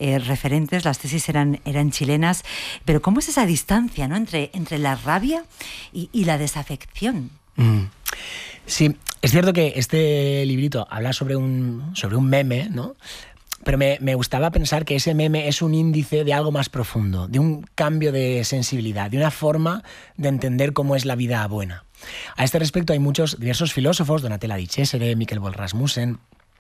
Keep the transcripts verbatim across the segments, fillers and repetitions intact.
eh, referentes, las tesis eran, eran chilenas, pero ¿cómo es esa distancia, ¿no?, entre, entre la rabia y, y la desafección? Mm. Sí, es cierto que este librito habla sobre un, sobre un meme, ¿no? Pero me, me gustaba pensar que ese meme es un índice de algo más profundo, de un cambio de sensibilidad, de una forma de entender cómo es la vida buena. A este respecto hay muchos, diversos filósofos, Donatella di Cesare, Mikkel Boll Rasmussen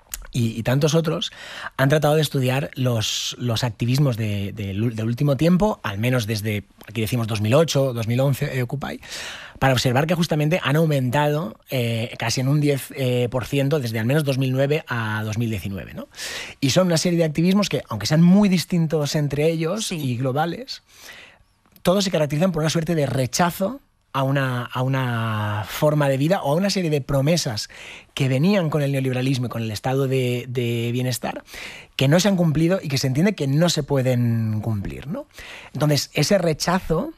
y, y tantos otros, han tratado de estudiar los, los activismos de, de, del último tiempo, al menos desde, aquí decimos dos mil ocho, dos mil once, eh, Occupy, para observar que justamente han aumentado eh, casi en un diez por ciento desde al menos dos mil nueve a dos mil diecinueve, ¿no? Y son una serie de activismos que, aunque sean muy distintos entre ellos, sí, y globales, todos se caracterizan por una suerte de rechazo a una, a una forma de vida o a una serie de promesas que venían con el neoliberalismo y con el estado de, de bienestar, que no se han cumplido y que se entiende que no se pueden cumplir, ¿no? Entonces, ese rechazo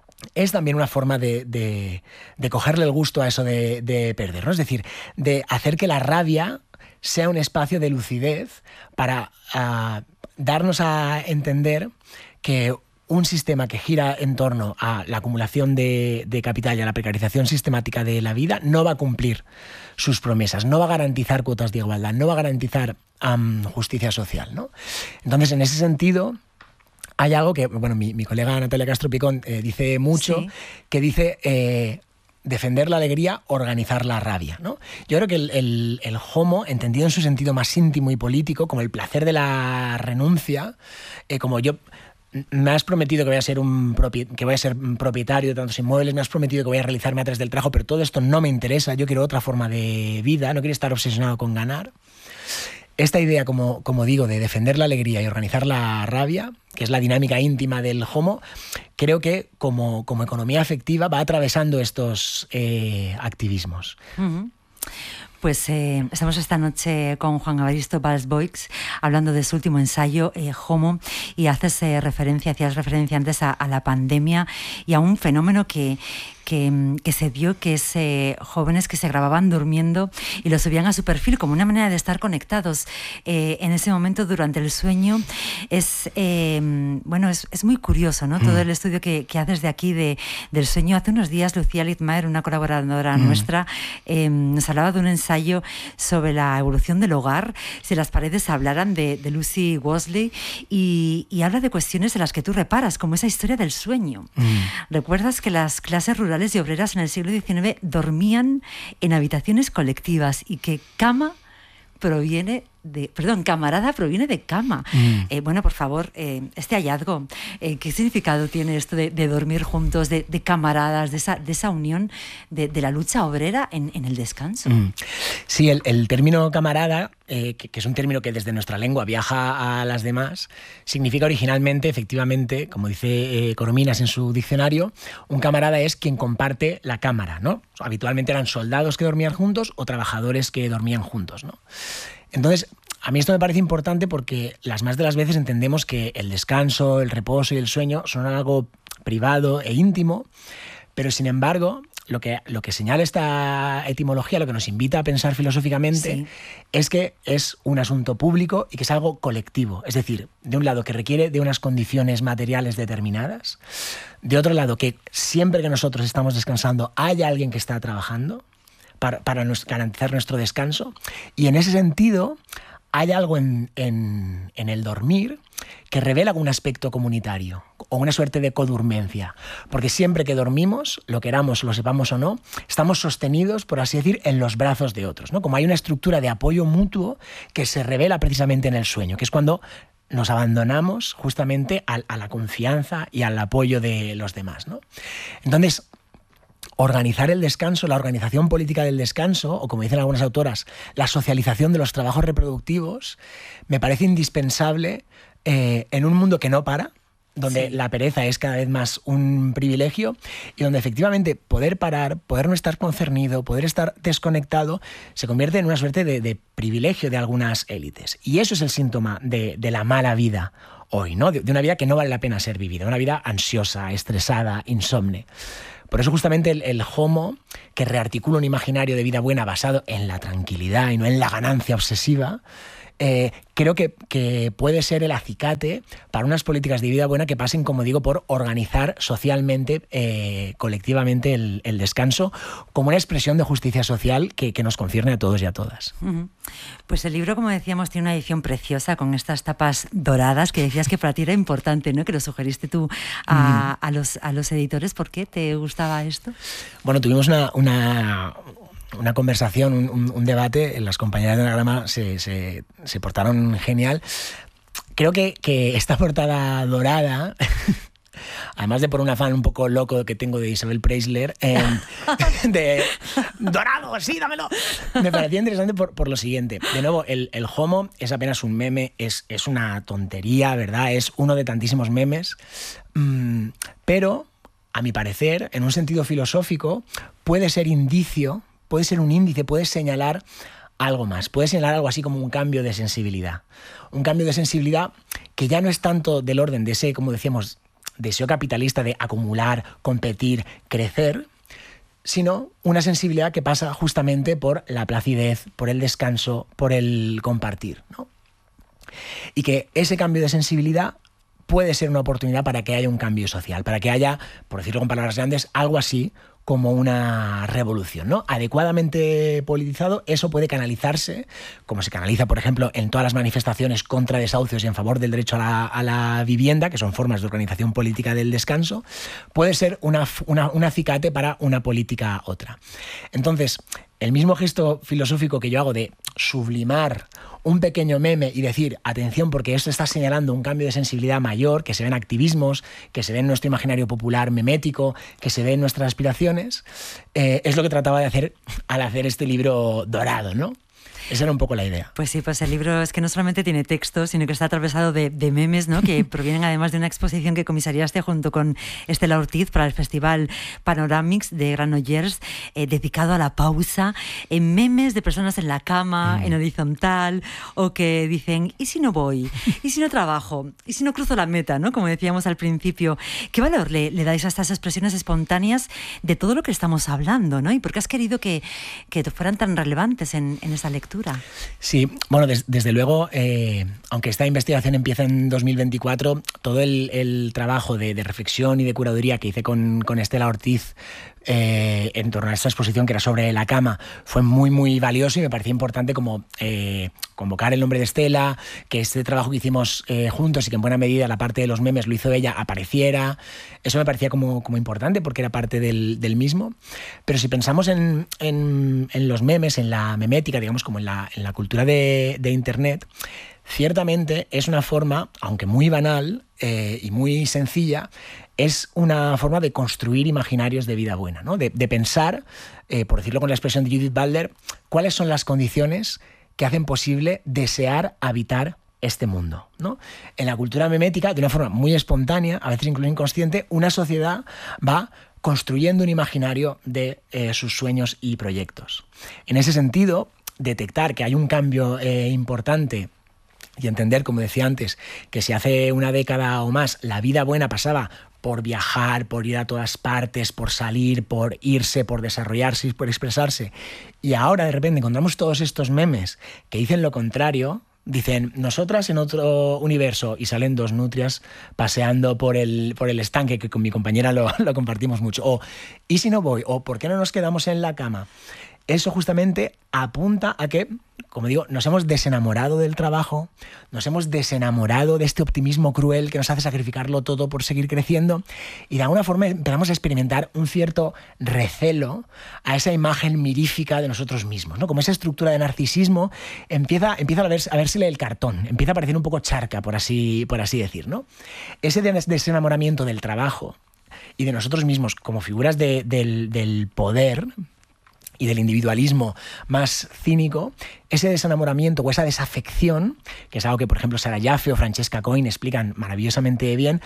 es también una forma de, de, de cogerle el gusto a eso de, de perder, ¿no? Es decir, de hacer que la rabia sea un espacio de lucidez para uh, darnos a entender que un sistema que gira en torno a la acumulación de, de capital y a la precarización sistemática de la vida no va a cumplir sus promesas, no va a garantizar cuotas de igualdad, no va a garantizar um, justicia social, ¿no? Entonces, en ese sentido, hay algo que, bueno, mi, mi colega Natalia Castro Picón eh, dice mucho, sí, que dice eh, defender la alegría, organizar la rabia, ¿no? Yo creo que el, el, el homo, entendido en su sentido más íntimo y político, como el placer de la renuncia, eh, como yo... Me has prometido que voy a ser un propi- que voy a ser propietario de tantos inmuebles, me has prometido que voy a realizarme a través del trabajo, pero todo esto no me interesa, yo quiero otra forma de vida, no quiero estar obsesionado con ganar. Esta idea, como, como digo, de defender la alegría y organizar la rabia, que es la dinámica íntima del homo, creo que como, como economía afectiva va atravesando estos eh, activismos. Uh-huh. Pues eh, estamos esta noche con Juan Evaristo Valls-Boix hablando de su último ensayo, eh, Homo, y haces eh, referencia, hacías referencia antes a, a la pandemia y a un fenómeno que, que, que se dio, que es eh, jóvenes que se grababan durmiendo y lo subían a su perfil como una manera de estar conectados eh, en ese momento durante el sueño. Es, eh, bueno, es, es muy curioso, ¿no? Mm. Todo el estudio que, que haces de aquí de, del sueño. Hace unos días Lucía Littmayer, una colaboradora mm. nuestra, eh, nos hablaba de un ensayo sobre la evolución del hogar, si las paredes hablaran, de, de Lucy Worsley, y, y habla de cuestiones en las que tú reparas, como esa historia del sueño. Mm. ¿Recuerdas que las clases rurales y obreras en el siglo diecinueve dormían en habitaciones colectivas y que cama proviene de, perdón, camarada proviene de cama? Mm. Eh, bueno, por favor, eh, este hallazgo, eh, ¿qué significado tiene esto de, de dormir juntos, de, de camaradas, de esa, de esa unión de, de la lucha obrera en, en el descanso? Mm. Sí, el, el término camarada, eh, que, que es un término que desde nuestra lengua viaja a las demás, significa originalmente, efectivamente, como dice eh, Corominas en su diccionario, un camarada es quien comparte la cámara, ¿no? Habitualmente eran soldados que dormían juntos o trabajadores que dormían juntos, ¿no? Entonces, a mí esto me parece importante porque las más de las veces entendemos que el descanso, el reposo y el sueño son algo privado e íntimo, pero sin embargo, lo que, lo que señala esta etimología, lo que nos invita a pensar filosóficamente, sí, es que es un asunto público y que es algo colectivo. Es decir, de un lado que requiere de unas condiciones materiales determinadas, de otro lado que siempre que nosotros estamos descansando hay alguien que está trabajando para, para nos, garantizar nuestro descanso, y en ese sentido hay algo en, en, en el dormir que revela un aspecto comunitario o una suerte de codurmencia, porque siempre que dormimos, lo queramos, lo sepamos o no, estamos sostenidos, por así decir, en los brazos de otros, ¿no? Como hay una estructura de apoyo mutuo que se revela precisamente en el sueño, que es cuando nos abandonamos justamente a, a la confianza y al apoyo de los demás, ¿no? Entonces, organizar el descanso, la organización política del descanso, o como dicen algunas autoras, la socialización de los trabajos reproductivos, me parece indispensable eh, en un mundo que no para, donde sí, la pereza es cada vez más un privilegio y donde efectivamente poder parar, poder no estar concernido, poder estar desconectado, se convierte en una suerte de, de privilegio de algunas élites. Y eso es el síntoma de, de la mala vida hoy, ¿no? De, de una vida que no vale la pena ser vivida, una vida ansiosa, estresada, insomne. Por eso justamente el, el homo, que rearticula un imaginario de vida buena basado en la tranquilidad y no en la ganancia obsesiva, eh, creo que, que puede ser el acicate para unas políticas de vida buena que pasen, como digo, por organizar socialmente, eh, colectivamente el, el descanso como una expresión de justicia social que, que nos concierne a todos y a todas. Uh-huh. Pues el libro, como decíamos, tiene una edición preciosa con estas tapas doradas que decías que para ti era importante, ¿no? Que lo sugeriste tú a, uh-huh. a, los, a los editores. ¿Por qué te gustaba esto? Bueno, tuvimos una... una... una conversación, un, un, un debate, las compañeras de Anagrama se, se, se portaron genial. Creo que, que esta portada dorada, además de por un afán un poco loco que tengo de Isabel Preisler, eh, de dorado, sí, dámelo, me parecía interesante por, por lo siguiente. De nuevo, el, el Homo es apenas un meme, es, es una tontería, ¿verdad? Es uno de tantísimos memes, mm, pero, a mi parecer, en un sentido filosófico, puede ser indicio, puede ser un índice, puede señalar algo más, puede señalar algo así como un cambio de sensibilidad. Un cambio de sensibilidad que ya no es tanto del orden de ese, como decíamos, deseo capitalista de acumular, competir, crecer, sino una sensibilidad que pasa justamente por la placidez, por el descanso, por el compartir, ¿no? Y que ese cambio de sensibilidad puede ser una oportunidad para que haya un cambio social, para que haya, por decirlo con palabras grandes, algo así como una revolución, ¿no? Adecuadamente politizado, eso puede canalizarse, como se canaliza, por ejemplo, en todas las manifestaciones contra desahucios y en favor del derecho a la, a la vivienda, que son formas de organización política del descanso, puede ser una, una, un acicate para una política otra. Entonces, el mismo gesto filosófico que yo hago de sublimar un pequeño meme y decir, atención, porque esto está señalando un cambio de sensibilidad mayor, que se ve en activismos, que se ve en nuestro imaginario popular memético, que se ve en nuestras aspiraciones, eh, es lo que trataba de hacer al hacer este libro dorado, ¿no? Esa era un poco la idea. Pues sí, pues el libro es que no solamente tiene texto, sino que está atravesado de, de memes, ¿no? Que provienen además de una exposición que comisariaste junto con Estela Ortiz para el Festival Panoramics de Granollers, eh, dedicado a la pausa, en memes de personas en la cama, mm. en horizontal, o que dicen, ¿y si no voy? ¿Y si no trabajo? ¿Y si no cruzo la meta? ¿No? Como decíamos al principio. ¿Qué valor le, le dais a estas expresiones espontáneas de todo lo que estamos hablando, ¿no? ¿Y por qué has querido que, que fueran tan relevantes en, en esa lectura? Sí, bueno, des, desde luego, eh, aunque esta investigación empieza en dos mil veinticuatro, todo el, el trabajo de, de reflexión y de curaduría que hice con, con Estela Ortiz eh, en torno a esta exposición que era sobre la cama fue muy, muy valioso y me parecía importante como eh, convocar el nombre de Estela, que este trabajo que hicimos eh, juntos y que en buena medida la parte de los memes lo hizo ella, apareciera. Eso me parecía como, como importante porque era parte del, del mismo. Pero si pensamos en, en, en los memes, en la memética, digamos como en la, en la cultura de, de Internet, ciertamente es una forma, aunque muy banal eh, y muy sencilla, es una forma de construir imaginarios de vida buena, ¿no? De, de pensar, eh, por decirlo con la expresión de Judith Butler, cuáles son las condiciones que hacen posible desear habitar este mundo, ¿no? En la cultura memética, de una forma muy espontánea, a veces incluso inconsciente, una sociedad va construyendo un imaginario de eh, sus sueños y proyectos. En ese sentido, detectar que hay un cambio eh, importante y entender, como decía antes, que si hace una década o más la vida buena pasaba por viajar, por ir a todas partes, por salir, por irse, por desarrollarse y por expresarse, y ahora de repente encontramos todos estos memes que dicen lo contrario, dicen, nosotras en otro universo, y salen dos nutrias paseando por el, por el estanque, que con mi compañera lo, lo compartimos mucho, o ¿y si no voy? O ¿por qué no nos quedamos en la cama? Eso justamente apunta a que, como digo, nos hemos desenamorado del trabajo, nos hemos desenamorado de este optimismo cruel que nos hace sacrificarlo todo por seguir creciendo y de alguna forma empezamos a experimentar un cierto recelo a esa imagen mirífica de nosotros mismos, ¿no? Como esa estructura de narcisismo empieza, empieza a, verse, a versele el cartón, empieza a parecer un poco charca, por así, por así decir, ¿no? Ese desenamoramiento del trabajo y de nosotros mismos como figuras de, del, del poder y del individualismo más cínico, ese desenamoramiento o esa desafección, que es algo que, por ejemplo, Sarah Jaffe o Francesca Coin explican maravillosamente bien,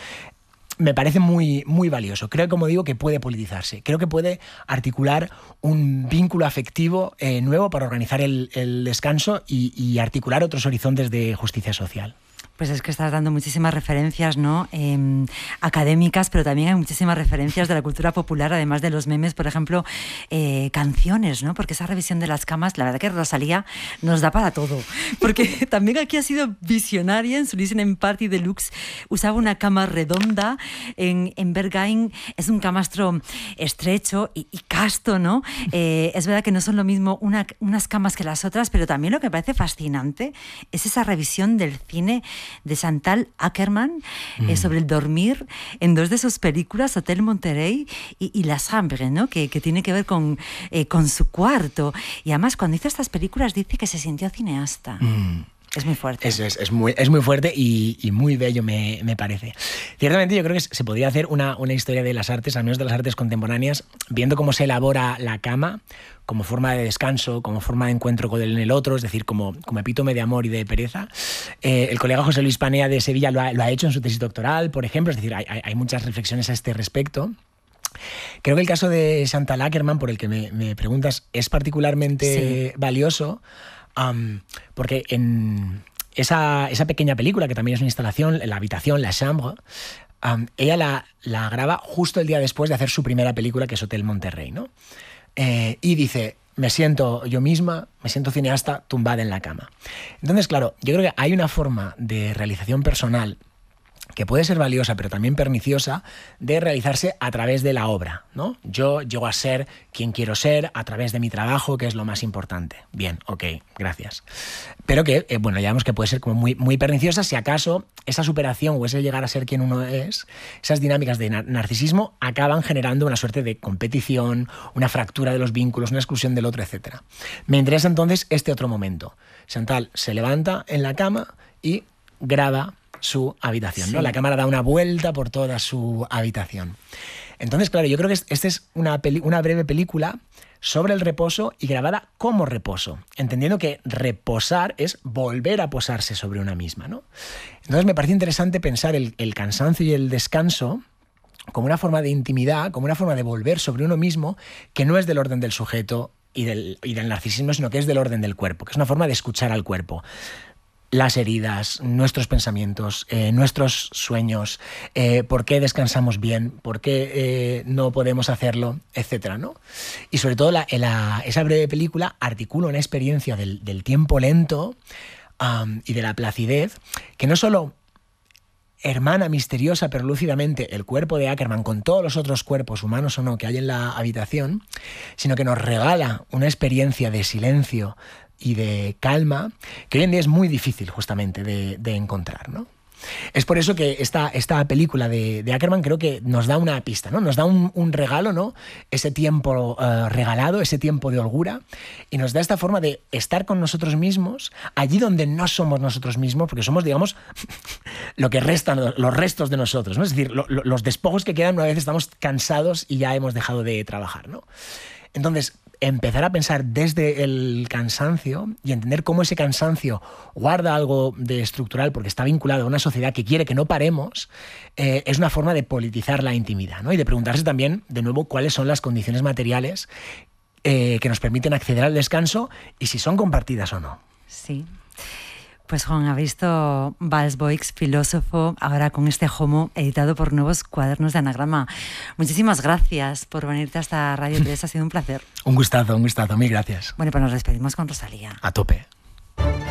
me parece muy, muy valioso. Creo, como digo, que puede politizarse. Creo que puede articular un vínculo afectivo eh, nuevo para organizar el, el descanso y, y articular otros horizontes de justicia social. Pues es que estás dando muchísimas referencias, ¿no? Eh, académicas, pero también hay muchísimas referencias de la cultura popular, además de los memes, por ejemplo, eh, canciones, ¿no? Porque esa revisión de las camas, la verdad que Rosalía nos da para todo. Porque también aquí ha sido visionaria en su Listening Party Deluxe. Usaba una cama redonda. En, en Berghain es un camastro estrecho y, y casto, ¿no? Eh, es verdad que no son lo mismo una, unas camas que las otras, pero también lo que me parece fascinante es esa revisión del cine de Chantal Akerman mm. eh, sobre el dormir en dos de sus películas, Hotel Monterrey y, y La Chambre, ¿no? que, que tiene que ver con, eh, con su cuarto. Y además, cuando hizo estas películas, dice que se sintió cineasta. Mm. Es muy fuerte. Es, es, es, muy, es muy fuerte y, y muy bello, me, me parece. Ciertamente yo creo que se podría hacer una, una historia de las artes, al menos de las artes contemporáneas, viendo cómo se elabora la cama como forma de descanso, como forma de encuentro con el, el otro, es decir, como, como epítome de amor y de pereza. Eh, el colega José Luis Panea de Sevilla lo ha, lo ha hecho en su tesis doctoral, por ejemplo, es decir, hay, hay muchas reflexiones a este respecto. Creo que el caso de Chantal Akerman, por el que me, me preguntas, es particularmente sí. valioso, um, porque en esa, esa pequeña película, que también es una instalación, La habitación, La Chambre, um, ella la, la graba justo el día después de hacer su primera película, que es Hotel Monterrey, ¿no? Eh, y dice, me siento yo misma, me siento cineasta tumbada en la cama. Entonces, claro, yo creo que hay una forma de realización personal que puede ser valiosa, pero también perniciosa, de realizarse a través de la obra, ¿no? Yo llego a ser quien quiero ser a través de mi trabajo, que es lo más importante. Bien, ok, gracias. Pero que, eh, bueno, ya vemos que puede ser como muy, muy perniciosa si acaso esa superación o ese llegar a ser quien uno es, esas dinámicas de nar- narcisismo acaban generando una suerte de competición, una fractura de los vínculos, una exclusión del otro, etcétera. Me interesa entonces este otro momento. Chantal se levanta en la cama y graba su habitación, sí. ¿no? La cámara da una vuelta por toda su habitación. Entonces, claro, yo creo que esta es una, peli- una breve película sobre el reposo y grabada como reposo, entendiendo que reposar es volver a posarse sobre una misma, ¿no? Entonces me parece interesante pensar el, el cansancio y el descanso como una forma de intimidad, como una forma de volver sobre uno mismo que no es del orden del sujeto y del, y del narcisismo, sino que es del orden del cuerpo, que es una forma de escuchar al cuerpo. Las heridas, nuestros pensamientos, eh, nuestros sueños, eh, por qué descansamos bien, por qué eh, no podemos hacerlo, etcétera, ¿no? Y sobre todo la, la, esa breve película articula una experiencia del, del tiempo lento um, y de la placidez que no solo hermana misteriosa pero lúcidamente el cuerpo de Akerman con todos los otros cuerpos, humanos o no, que hay en la habitación, sino que nos regala una experiencia de silencio y de calma que hoy en día es muy difícil justamente de, de encontrar, ¿no? Es por eso que esta, esta película de, de Akerman creo que nos da una pista, ¿no? Nos da un, un regalo, ¿no? Ese tiempo uh, regalado, ese tiempo de holgura, y nos da esta forma de estar con nosotros mismos allí donde no somos nosotros mismos, porque somos, digamos, lo que restan, los restos de nosotros, ¿no? Es decir, lo, lo, los despojos que quedan una vez estamos cansados y ya hemos dejado de trabajar, ¿no? Entonces, empezar a pensar desde el cansancio y entender cómo ese cansancio guarda algo de estructural porque está vinculado a una sociedad que quiere que no paremos, eh, es una forma de politizar la intimidad, ¿no? Y de preguntarse también, de nuevo, cuáles son las condiciones materiales eh, que nos permiten acceder al descanso y si son compartidas o no. Sí. Pues Juan Evaristo Valls-Boix, filósofo, ahora con este Homo, editado por Nuevos Cuadernos de Anagrama. Muchísimas gracias por venirte hasta Radio tres, ha sido un placer. Un gustazo, un gustazo, mil gracias. Bueno, pues nos despedimos con Rosalía. A tope.